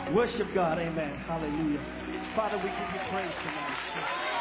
Worship God. Amen. Hallelujah. Father, we give you praise tonight.